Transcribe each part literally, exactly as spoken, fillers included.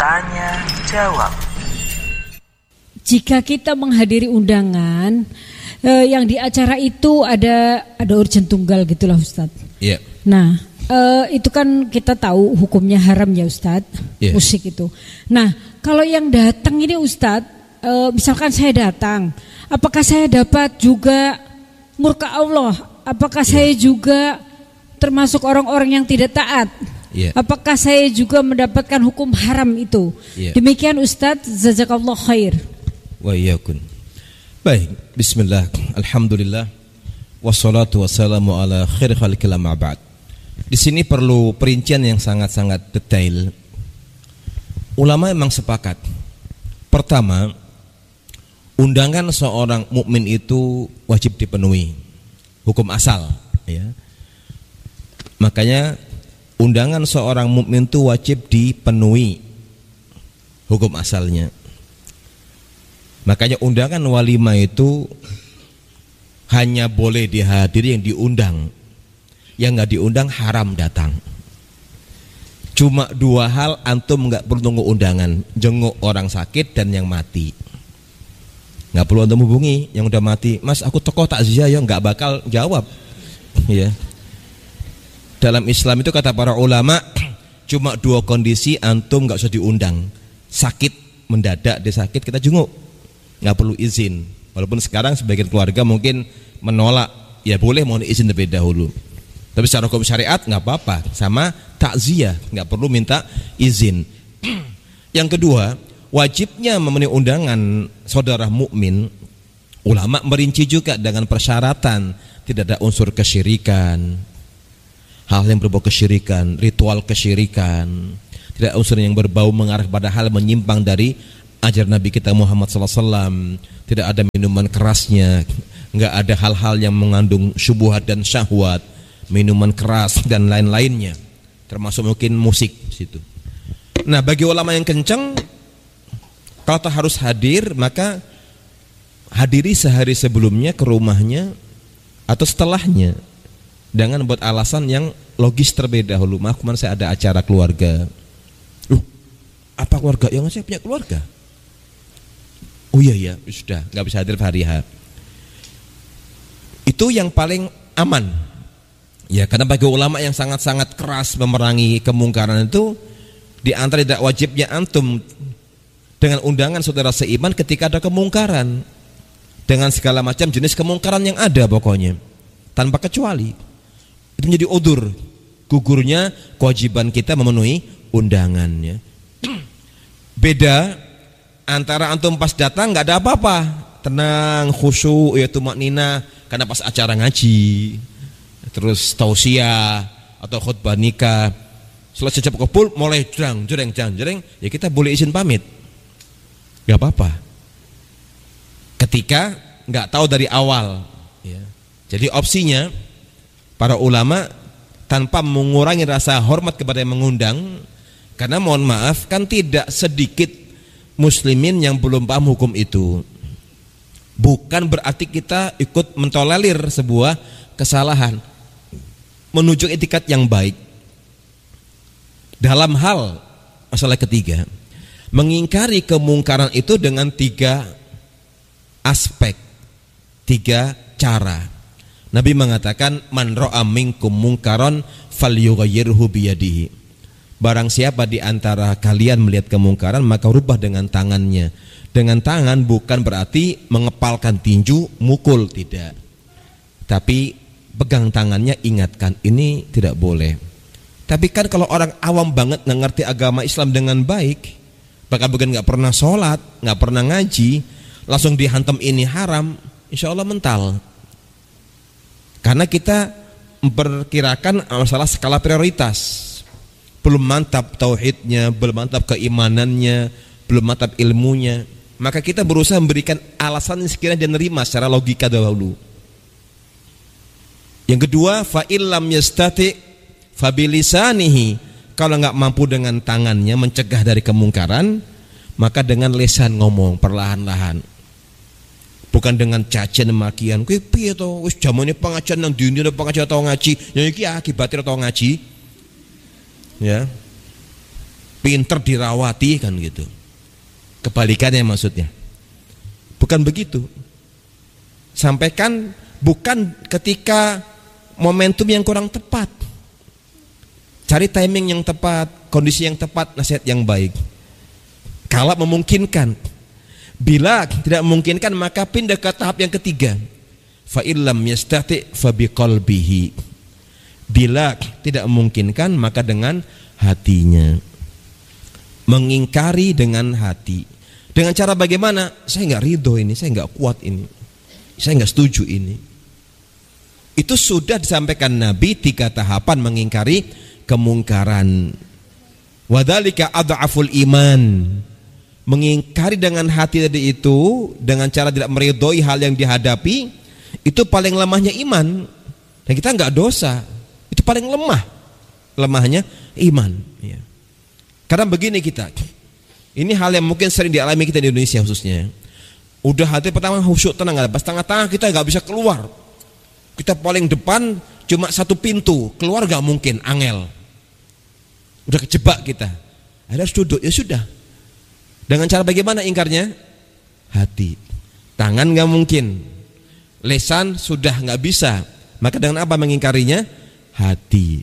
Tanya jawab. Jika kita menghadiri undangan eh, yang di acara itu ada ada urgent tunggal gitulah Ustadz. Iya. Yeah. Nah, eh, itu kan kita tahu hukumnya haram ya Ustadz, yeah. musik itu. Nah, kalau yang datang ini Ustadz, eh, misalkan saya datang, apakah saya dapat juga murka Allah? Apakah yeah. saya juga termasuk orang-orang yang tidak taat? Yeah. Apakah saya juga mendapatkan hukum haram itu? Yeah. Demikian Ustadz, jazakallah khair. Wa iyyakum. Baik, bismillah, alhamdulillah, wassalatu wassalamu ala khair khalqil amma ba'd. Di sini perlu perincian yang sangat-sangat detail. Ulama memang sepakat. Pertama, undangan seorang mukmin itu wajib dipenuhi. Hukum asal, ya. Makanya undangan seorang mukmin itu wajib dipenuhi hukum asalnya. Makanya undangan walimah itu hanya boleh dihadiri yang diundang. Yang nggak diundang haram datang. Cuma dua hal antum nggak perlu tunggu undangan, jenguk orang sakit dan yang mati. Nggak perlu antum hubungi yang udah mati. Mas, aku tokoh takziah ya, nggak bakal jawab. Ya. Dalam Islam itu kata para ulama cuma dua kondisi antum nggak usah diundang. Sakit mendadak dia sakit kita jenguk. Nggak perlu izin. Walaupun sekarang sebagian keluarga mungkin menolak, ya boleh mohon izin terlebih dahulu. Tapi secara hukum syariat nggak apa-apa. Sama takziah nggak perlu minta izin. Yang kedua, wajibnya memenuhi undangan saudara mukmin. Ulama merinci juga dengan persyaratan tidak ada unsur kesyirikan, hal yang berbau kesyirikan, ritual kesyirikan, tidak ada unsur yang berbau mengarah pada hal menyimpang dari ajaran Nabi kita Muhammad sallallahu alaihi wasallam, tidak ada minuman kerasnya, enggak ada hal-hal yang mengandung syubhat dan syahwat, minuman keras dan lain-lainnya, termasuk mungkin musik situ. Nah, bagi ulama yang kencang, kalau tak harus hadir, maka hadiri sehari sebelumnya ke rumahnya atau setelahnya, dengan buat alasan yang logis terlebih dahulu. Maaf, kemarin saya ada acara keluarga. Uh, apa keluarga? Yang saya punya keluarga. Oh iya ya, sudah nggak bisa hadir hari H. Itu yang paling aman. Ya, karena bagi ulama yang sangat-sangat keras memerangi kemungkaran itu, di antara tidak wajibnya antum dengan undangan saudara seiman ketika ada kemungkaran, dengan segala macam jenis kemungkaran yang ada pokoknya, tanpa kecuali. Itu menjadi udzur gugurnya kewajiban kita memenuhi undangannya. Beda antara antum pas datang nggak ada apa-apa, tenang, khusyuk, ya tumakninah karena pas acara ngaji, terus tausiah atau khutbah nikah, selesai jam kumpul mulai jreng jreng jreng jreng, ya kita boleh izin pamit, nggak apa-apa. Ketika nggak tahu dari awal, ya. Jadi opsinya para ulama tanpa mengurangi rasa hormat kepada yang mengundang, karena mohon maaf kan tidak sedikit muslimin yang belum paham hukum itu. Bukan berarti kita ikut mentolerir sebuah kesalahan, menuju etikat yang baik. Dalam hal masalah ketiga, mengingkari kemungkaran itu dengan tiga aspek, tiga cara. Nabi mengatakan, man ra'a minkum mungkaron falyughayyirhu biyadihi. Barang siapa di antara kalian melihat kemungkaran, maka rubah dengan tangannya. Dengan tangan bukan berarti mengepalkan tinju, mukul, tidak. Tapi pegang tangannya, ingatkan, ini tidak boleh. Tapi kan kalau orang awam banget nggak ngerti agama Islam dengan baik, bahkan bukan nggak pernah sholat, nggak pernah ngaji, langsung dihantam ini haram, insya Allah mental. Karena kita memperkirakan masalah skala prioritas. Belum mantap tauhidnya, belum mantap keimanannya, belum mantap ilmunya, maka kita berusaha memberikan alasan yang sekiranya dia nerima secara logika dahulu. Yang kedua, fa illam yastati fa bilisanihi, kalau enggak mampu dengan tangannya mencegah dari kemungkaran, maka dengan lisan ngomong perlahan-lahan. Bukan dengan cacian makian, kuwi piye to, wis jamane pengajian nang ndi nang pengajian tau ngaji, ya iki akibatnya tau ngaji. Ya. pinter dirawati kan gitu. Kebalikannya maksudnya. Bukan begitu. Sampaikan bukan ketika momentum yang kurang tepat. Cari timing yang tepat, kondisi yang tepat, nasihat yang baik. Kalau memungkinkan. Bila tidak memungkinkan maka pindah ke tahap yang ketiga. Fa illam yastati fa biqalbihi. Bila tidak memungkinkan maka dengan hatinya. Mengingkari dengan hati. Dengan cara bagaimana? Saya nggak ridho ini, saya nggak kuat ini, saya nggak setuju ini. Itu sudah disampaikan Nabi tiga tahapan mengingkari kemungkaran. Wadzalika adhaful iman. Mengingkari dengan hati tadi itu dengan cara tidak meridhoi hal yang dihadapi itu paling lemahnya iman. Dan kita nggak dosa, itu paling lemah lemahnya iman. Ya. Karena begini kita, ini hal yang mungkin sering dialami kita di Indonesia khususnya. Udah hati pertama khusyuk tenang, pas tengah-tengah kita nggak bisa keluar. Kita paling depan cuma satu pintu, keluar nggak mungkin, angel. Udah kejebak kita. Ada harus duduk, ya sudah. Dengan cara bagaimana ingkarnya? Hati. Tangan nggak mungkin, lesan sudah nggak bisa. Maka dengan apa mengingkarinya? Hati.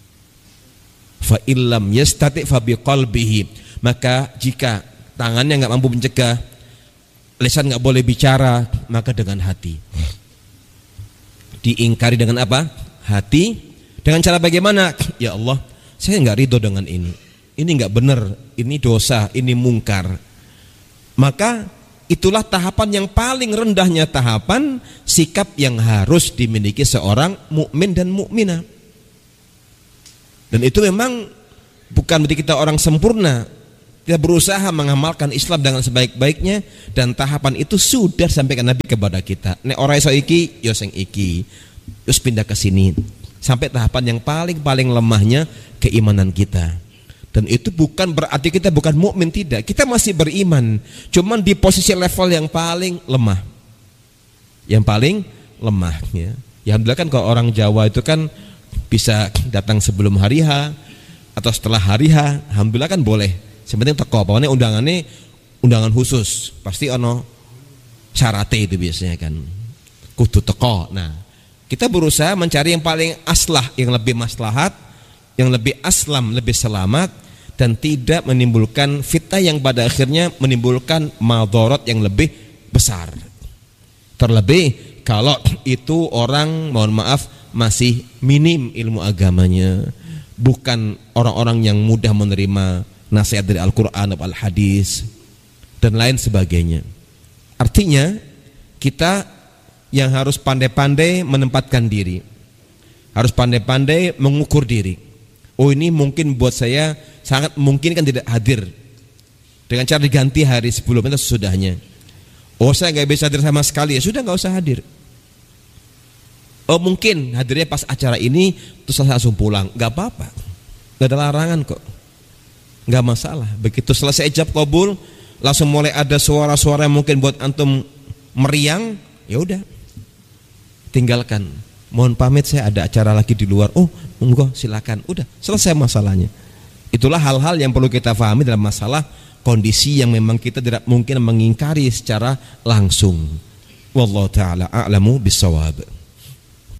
Fa illam yastati fa biqalbihi. Maka jika tangannya nggak mampu mencegah, lesan nggak boleh bicara, maka dengan hati. Diingkari dengan apa? Hati. Dengan cara bagaimana? Ya Allah, saya nggak ridho dengan ini. Ini nggak benar, ini dosa, ini mungkar. Maka itulah tahapan yang paling rendahnya tahapan sikap yang harus dimiliki seorang mukmin dan mukminah. Dan itu memang bukan berarti kita orang sempurna. Kita berusaha mengamalkan Islam dengan sebaik-baiknya dan tahapan itu sudah disampaikan Nabi kepada kita. Nek ora iso iki, yo sing iki. Terus pindah ke sini. Sampai tahapan yang paling-paling lemahnya keimanan kita. Dan itu bukan berarti kita bukan mukmin, tidak. Kita masih beriman, cuman di posisi level yang paling lemah. Yang paling lemah ya. Ya alhamdulillah kan kalau orang Jawa itu kan bisa datang sebelum hari H atau setelah hari H, alhamdulillah kan boleh. Sebenarnya teko, pokoknya undangannya undangan khusus, pasti ono syaratnya itu biasanya kan. Kudu teko. Nah, kita berusaha mencari yang paling aslah, yang lebih maslahat, yang lebih aslam, lebih selamat dan tidak menimbulkan fitnah yang pada akhirnya menimbulkan madharat yang lebih besar. Terlebih kalau itu orang, mohon maaf, masih minim ilmu agamanya, bukan orang-orang yang mudah menerima nasihat dari Al-Quran atau Al-Hadis dan lain sebagainya. Artinya kita yang harus pandai-pandai menempatkan diri, harus pandai-pandai mengukur diri. Oh ini mungkin buat saya sangat mungkin kan tidak hadir, dengan cara diganti hari sebelumnya atau sesudahnya. Oh saya nggak bisa hadir sama sekali, ya sudah nggak usah hadir. Oh mungkin hadirnya pas acara ini terus langsung pulang, nggak apa-apa, nggak ada larangan kok, nggak masalah. Begitu selesai ijab qabul langsung mulai ada suara-suara yang mungkin buat antum meriang, ya udah tinggalkan. Mohon pamit saya ada acara lagi di luar. Oh monggo silakan, udah selesai masalahnya. Itulah hal-hal yang perlu kita pahami dalam masalah kondisi yang memang kita tidak mungkin mengingkari secara langsung. Wallahu ta'ala a'lamu bissawab.